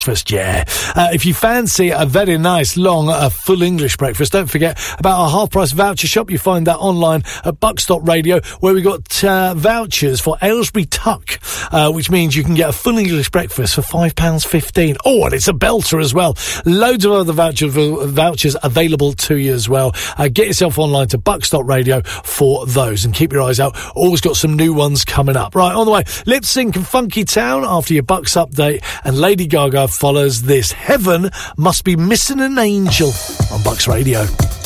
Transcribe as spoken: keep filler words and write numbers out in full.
Breakfast, yeah. Uh, if you fancy a very nice, long, uh, full English breakfast, don't forget about our half-price voucher shop. You find that online at Buckstop Radio, where we got uh, vouchers for Aylesbury Tuck, uh, which means you can get a full English breakfast for five pounds fifteen. Oh, and it's a belter as well. Loads of other voucher, vouchers available to you as well. Uh, get yourself online to Buckstop Radio for those, and keep your eyes out. Always got some new ones coming up. Right, on the way, Lip Sync and Funky Town after your Bucks update, and Lady Gaga follows this. Heaven Must Be Missing an Angel on Bucks Radio.